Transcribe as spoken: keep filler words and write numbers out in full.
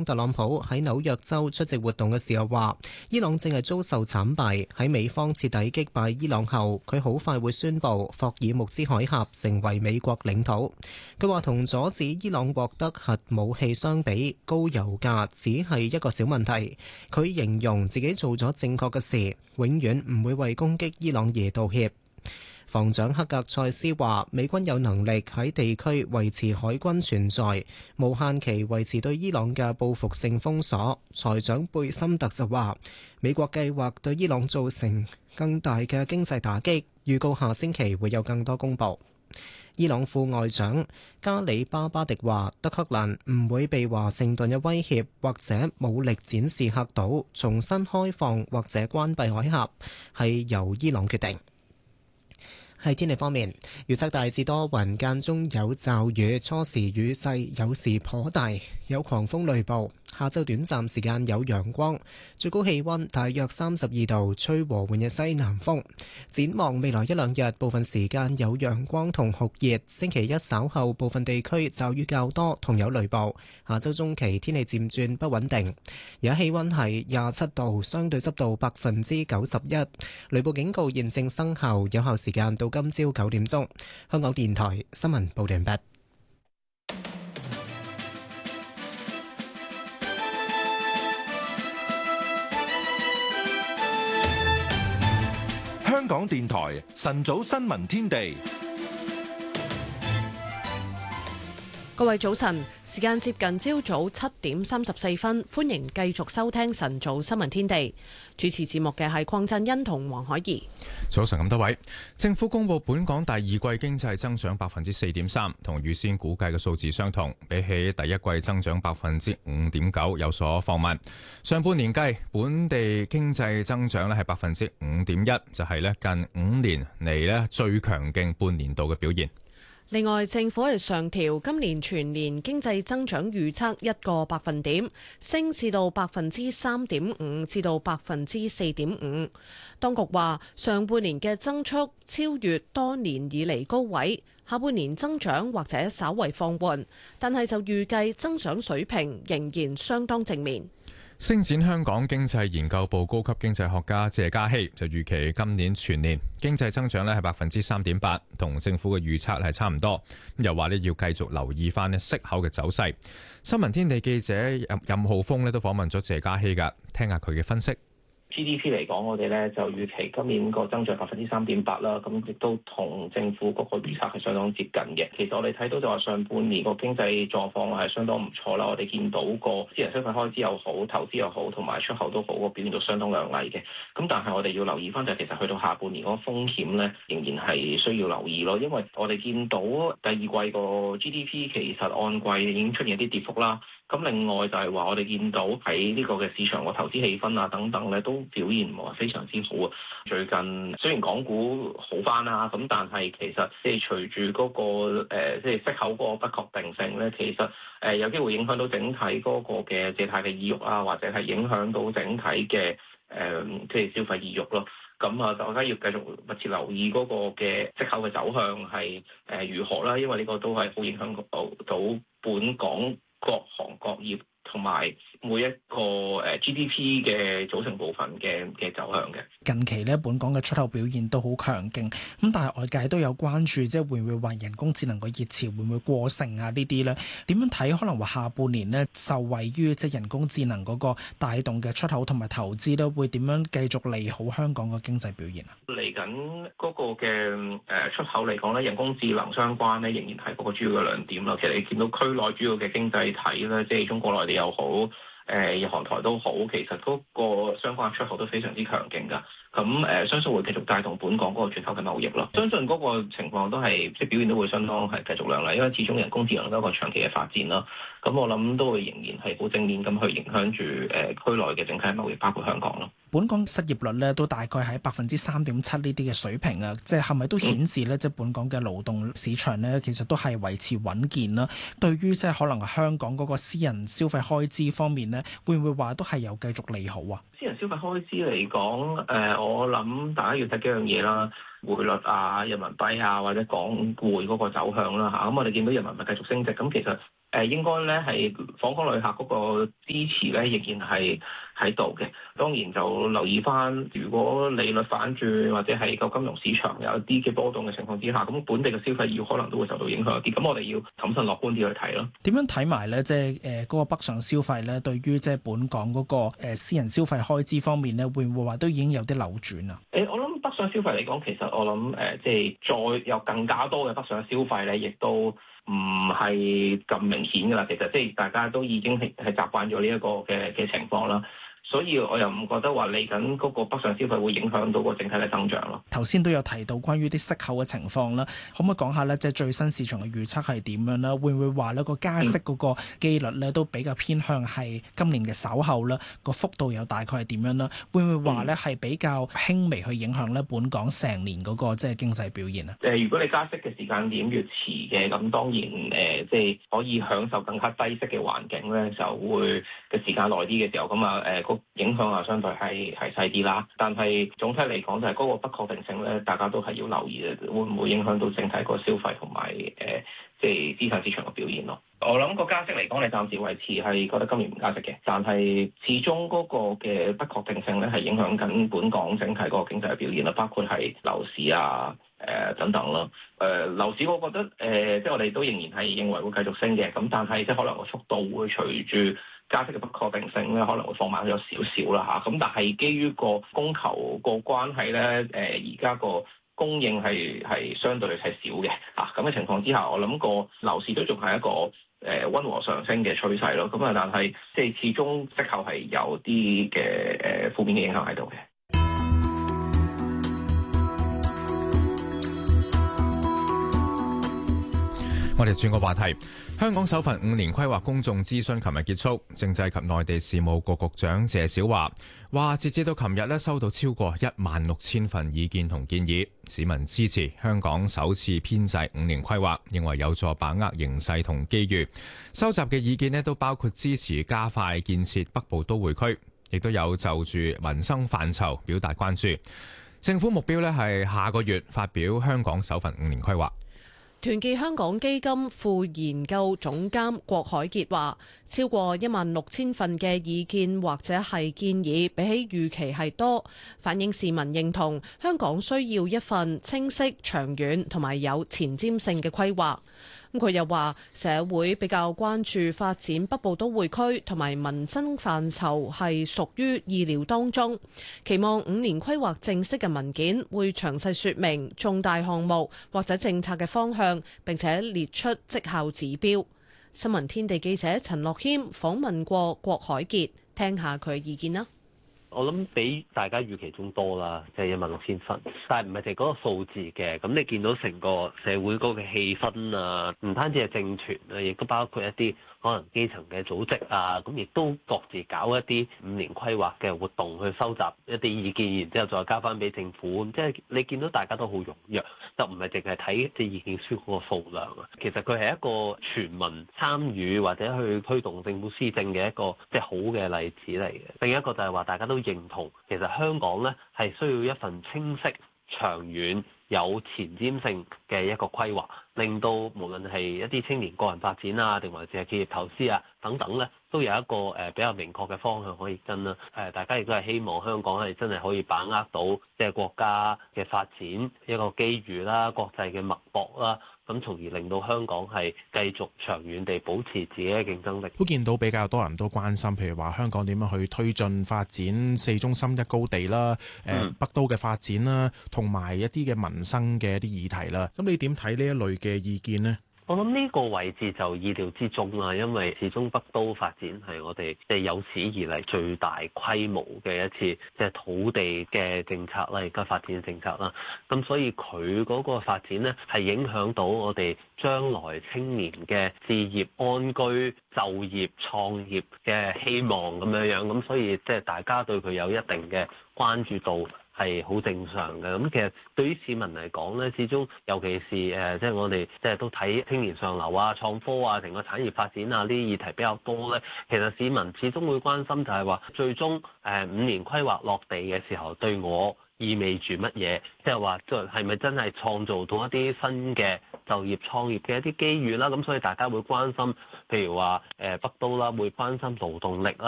長特朗普喺紐約州出席活動嘅時候話，伊朗正係遭受慘敗，喺美方徹底擊敗伊朗後，佢好快會宣布霍爾木茲海峽成為美國領土。佢話同阻止伊朗獲得核武器相比，高油價只係一個小問題。佢形容自己做咗正確嘅事，永遠唔會為攻擊伊朗而道歉。防長克格塞斯話，美軍有能力喺地區維持海軍存在，無限期維持對伊朗嘅報復性封鎖。財長貝森特就話，美國計劃對伊朗造成更大嘅經濟打擊，預告下星期會有更多公佈。伊朗副外長加里巴巴迪話，德黑蘭唔會被華盛頓嘅威脅或者武力展示嚇到，重新開放或者關閉海峽係由伊朗決定。喺天氣方面，預測大致多雲，間中有驟雨，初時雨勢有時頗大，有狂風雷暴。下晝短暫時間有陽光，最高氣溫大約三十二度，吹和緩嘅西南風。展望未來一兩日，部分時間有陽光同酷熱。星期一稍後部分地區驟雨較多，同有雷暴。下周中期天氣漸轉不穩定。而家氣溫係廿七度，相對濕度百分之九十一。雷暴警告現正生效，有效時間到今朝九點鐘。香港電台新聞報道完畢。 香港電台晨早新聞天地， 各位早晨，時間接近朝早七點三十四分，歡迎繼續收聽晨早新聞天地。主持節目嘅係鄺振欣同黃海怡。 早晨咁多位，政府公布本港第二季經濟增長百分之四點三，同預先估計嘅數字相同，比起第一季增長百分之五點九有所放慢。上半年計，本地經濟增長咧係百分之五點一，就係咧近五年嚟咧最強勁半年度嘅表現。 另外，政府係上調今年全年經濟增長預測一個百分點，升至到百分之三點五至到百分之四點五。當局話，上半年嘅增速超越多年以嚟高位，下半年增長或者稍為放緩，但係就預計增長水平仍然相當正面。 星展香港經濟研究部高級經濟學家謝嘉熙就預期今年全年經濟增長咧係百分之三點八，同政府嘅預測係差唔多。又話咧要繼續留意翻咧息口嘅走勢。新聞天地記者任任浩峰咧都訪問咗謝嘉熙噶，聽下佢嘅分析。 G D P 嚟講，我哋咧就預期今年個增長百分之三點八啦，咁亦都同政府嗰個預測係相當接近嘅。其實我哋睇到就話上半年個經濟狀況係相當唔錯啦，我哋見到個私人消費開支又好，投資又好，同埋出口都好，個表現都相當亮麗嘅。咁但係我哋要留意翻就係其實去到下半年嗰個風險咧，仍然係需要留意咯，因為我哋見到第二季個 G D P 其實按季已經出現一啲跌幅啦。咁另外就係話我哋見到喺呢個嘅市場個投資氣氛啊等等咧，都表現唔係非常之好啊。最近雖然港股好翻啦，咁但係其實即係隨住嗰個誒即係息口嗰個不確定性咧，其實誒有機會影響到整體嗰個嘅借貸嘅意欲啊，或者係影響到整體嘅誒即係消費意欲咯。咁啊，大家要繼續密切留意嗰個嘅息口嘅走向係誒如何啦，因為呢個都係好影響到本港各行各業同埋每一個誒 G D P 嘅組成部分嘅嘅走向嘅。 近期咧，本港嘅出口表現都好強勁，咁但係外界都有關注，即係會唔會話人工智能個熱潮會唔會過剩啊？呢啲咧點樣睇？可能話下半年咧受惠於即係人工智能嗰個帶動嘅出口同埋投資咧，會點樣繼續利好香港個經濟表現啊？ 嚟緊嗰個嘅誒出口嚟講咧，人工智能相關咧仍然係嗰個主要嘅亮點啦。其實你見到區內主要嘅經濟體咧，即係中國內地又好，誒日韓台都好，其實嗰個相關出口都非常之強勁㗎。咁誒、呃，相信會繼續帶動本港嗰個轉口嘅貿易咯。相信嗰個情況都係即係表現都會相當係繼續亮麗，因為始終人工智能都係一個長期嘅發展啦。咁我諗都會仍然係好正面咁去影響住誒、呃、區內嘅整體貿易，包括香港咯。 本港失業率咧都大概喺百分之三點七呢啲嘅水平啊，即係係咪都顯示咧，即係、嗯、本港嘅勞動市場咧，其實都係維持穩健啦。對於即係可能香港嗰個私人消費開支方面咧，會唔會話都係有繼續利好啊？ 私人消費開支嚟講，誒、呃，我諗大家要睇幾樣嘢啦，匯率啊、人民幣啊，或者港匯嗰個走向啦嚇。咁、啊、我哋見到人民幣繼續升值，咁其實誒應該咧係訪港旅客嗰個支持咧仍然係喺度嘅。當然就留意翻，如果利率反轉或者係個金融市場有一啲嘅波動嘅情況之下，咁本地嘅消費業可能都會受到影響一啲。咁我哋要審慎樂觀啲去睇咯。 點樣睇埋咧？即係誒嗰個北上消費咧，對於即係本港嗰個誒私人消費開支方面咧，會唔會話都已經有啲扭轉啊？ 誒，我諗北上消費嚟講，其實我諗誒，即係再有更加多嘅北上消費咧，亦都唔係咁明顯㗎啦。其實即係大家都已經係係習慣咗呢一個嘅嘅情況啦。所以我又唔覺得話嚟緊嗰個北上消費會影響到個整體嘅增長咯。 頭先都有提到關於啲息口嘅情況啦，可唔可以講下咧？即係最新市場嘅預測係點樣啦？會唔會話呢個加息嗰個機率咧都比較偏向係今年嘅稍後啦？個幅度又大概係點樣啦？會唔會話咧係比較輕微去影響咧本港成年嗰個即係經濟表現啊？ 誒，如果你加息嘅時間點越遲嘅，咁當然誒，即係可以享受更加低息嘅環境咧，就會嘅時間耐啲嘅時候，咁啊誒影響啊，相對係係細啲啦。但係總體嚟講，就係嗰個不確定性咧，大家都係要留意嘅，會唔會影響到整體個消費同埋誒，即係資產市場嘅表現咯。我諗個加息嚟講，你暫時維持係覺得今年唔加息嘅，但係始終嗰個嘅不確定性咧，係影響緊本港整體嗰個經濟嘅表現啦，包括係樓市啊。誒、呃、等等啦，誒、呃、樓市我覺得誒、呃，即係我哋都仍然係認為會繼續升嘅，咁但係即係可能個速度會隨住加息嘅不確定性咧，可能會放慢咗少少啦嚇。咁但係基於個供求個關係咧，誒而家個供應係係相對係少嘅啊。咁嘅情況之下，我諗個樓市都仲係一個誒溫和上升嘅趨勢咯。咁啊，但係即係始終息口係有啲嘅誒負面嘅影響喺度嘅。 我哋轉個話題，香港首份五年規劃公眾諮詢琴日結束，政制及內地事務局局長謝小華話，截至到琴日咧，收到超過一萬六千份意見同建議，市民支持香港首次編制五年規劃，認為有助把握形勢同機遇。收集嘅意見咧都包括支持加快建設北部都會區，亦都有就住民生範疇表達關注。政府目標咧係下個月發表香港首份五年規劃。 團結香港基金副研究總監郭海傑話，超過一萬六千份嘅意見或者係建議，比起預期係多，反映市民認同香港需要一份清晰、長遠同埋有前瞻性嘅規劃。咁佢又話，社會比較關注發展北部都會區同埋民生範疇係屬於意料當中，期望五年規劃正式嘅文件會詳細說明重大項目或者政策嘅方向，並且列出績效指標。新聞天地記者陳樂謙訪問過郭海傑，聽下佢嘅意見啦。 我諗比大家預期中多啦，即係一萬六千份，但係唔係淨係嗰個數字嘅。咁你見到成個社會嗰個氣氛啊，唔單止係政團啊，亦都包括一啲可能基層嘅組織啊，咁亦都各自搞一啲五年規劃嘅活動去收集一啲意見，然之後再交翻俾政府。即係你見到大家都好踴躍，就唔係淨係睇即係意見書嗰個數量啊。其實佢係一個全民參與或者去推動政府施政嘅一個即係好嘅例子嚟嘅。另一個就係話大家都認同，其實香港咧係需要一份清晰、長遠、有前瞻性嘅一個規劃，令到無論係一啲青年個人發展啊，定還是係企業投資啊等等咧，都有一個誒比較明確嘅方向可以跟啦。誒，大家亦都係希望香港係真係可以把握到即係國家嘅發展一個機遇啦、國際嘅脈搏啦。咁從而令到香港係繼續長遠地保持自己嘅競爭力。 都見到比較多人都關心，譬如話香港點樣去推進發展四中心一高地啦，誒、嗯、北都嘅發展啦，同埋一啲嘅民生嘅一啲議題啦。咁你點睇呢一類嘅意見呢？ 我諗呢個位置就意料之中啦，因為始終北都發展係我哋即係有史以嚟最大規模嘅一次即係土地嘅政策啦，而家發展政策啦。咁所以佢嗰個發展呢，係影響到我哋將來青年嘅置業、安居、就業、創業嘅希望咁樣樣。咁所以即係大家對佢有一定嘅關注度。係好正常嘅，咁其實對於市民嚟講咧，始終尤其是誒，即係我哋即係都睇青年上流啊、創科啊、成個產業發展啊呢啲議題比較多咧。其實市民始終會關心就係話，最終誒五年規劃落地嘅時候，對我意味住乜嘢？即係話，即係係咪真係創造到一啲新嘅就業創業嘅一啲機遇啦？咁所以大家會關心，譬如話誒北都啦，會關心勞動力啦。